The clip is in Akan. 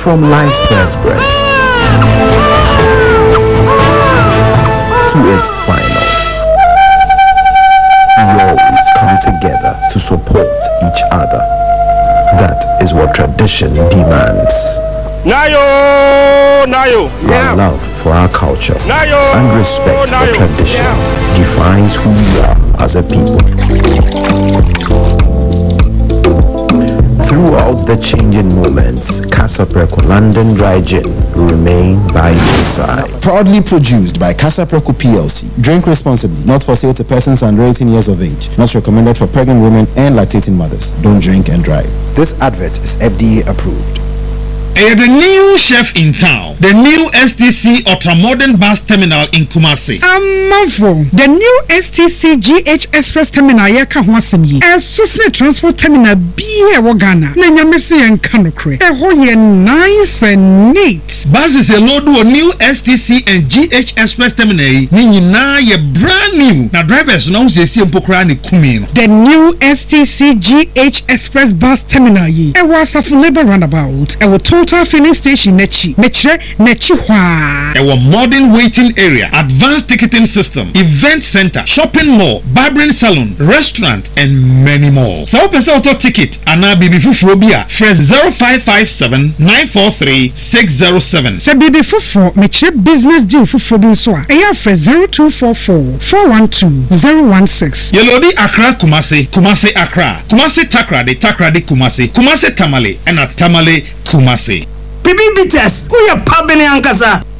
From life's first breath to its final, we always come together to support each other. That is what tradition demands. Our love for our culture and respect for tradition defines who we are as a people. Throughout the changing moments, Casa Preco London Dry Gin will remain by your side. Proudly produced by Casa Preco PLC. Drink responsibly, not for sale to persons under 18 years of age. Not recommended for pregnant women and lactating mothers. Don't drink and drive. This advert is FDA approved. The new chef in town, the new STC Ultramodern Bus Terminal in Kumasi. The new STC GH Express Terminal yaka hwasemi. Susne Transport Terminal biye wagana. Na nyamesi en kanokre. Hoye nice and neat. Buses a load of new STC and GH Express Terminal. Ni na ye brand new. Na drivers no se si empokra ni kumino. The new STC GH Express Bus Terminal ye. Was a labor roundabout. Total filling station nechi hwa. Our modern waiting area, advanced ticketing system, event center, shopping mall, barbering salon, restaurant, and many more. So open auto ticket and bibi fufurobia. Fresh 0557 943 607. Se bibi fufuro meche business deal fufurobin so a. Eya fresh 0244 412 016. Yelodi Accra Kumasi, Kumasi Accra, Kumasi Takrade, Takrade Kumasi, Kumasi Tamale, and a Tamale Kumasi. Bibi Bites, who ya pabene ankasa?